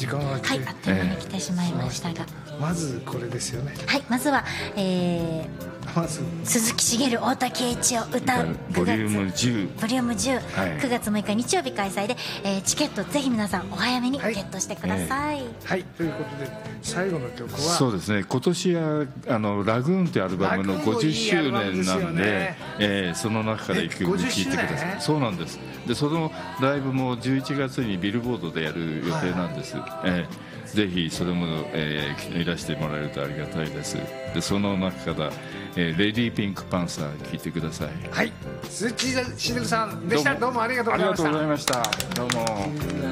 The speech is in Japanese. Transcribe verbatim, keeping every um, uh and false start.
時間がはい、あっという間に来てしまいましたが、 えー、まずこれですよね。 はい、まずは、えー、 まず鈴木茂大竹一を歌うボリュームじゅうボリュームじゅう、 はい、 くがつむいか日曜日開催で、えー、チケットぜひ皆さんお早めにゲットしてください。はい、 えーはい、ということで最後の曲はそうですね、今年はあのラグーンというアルバムのごじゅっしゅうねんなんで、ねえー、その中からいっきょく聴いてください。そうなんです。でそのライブもじゅういちがつにビルボードでやる予定なんです。はい、えー、ぜひそれも、えー、いらしてもらえるとありがたいです。でその中から、えー、レディーピンクパンサー聴いてください。 はい、鈴木しげるさんでした。どうもありがとうございました。 ありがとうございました。どうも。